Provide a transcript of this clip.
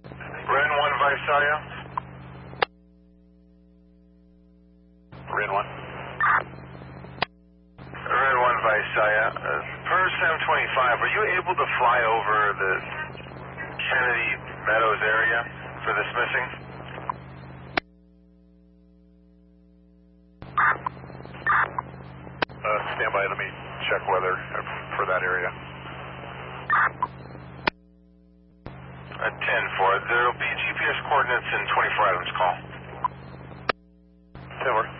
Ren 1 Visalia. Ren 1. Ren 1 Visalia. Per 725, are you able to fly over the Kennedy Meadows area for this missing? Stand by, let me check weather for that area. 10-4. There will be GPS coordinates in 24 items call. 10-4.